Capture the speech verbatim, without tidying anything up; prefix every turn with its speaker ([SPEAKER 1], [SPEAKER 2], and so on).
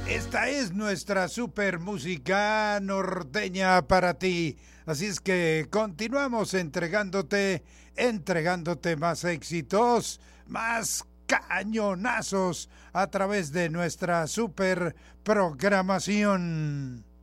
[SPEAKER 1] Esta es nuestra super música norteña para ti. Así es que continuamos entregándote, entregándote más éxitos, más cañonazos a través de nuestra super programación.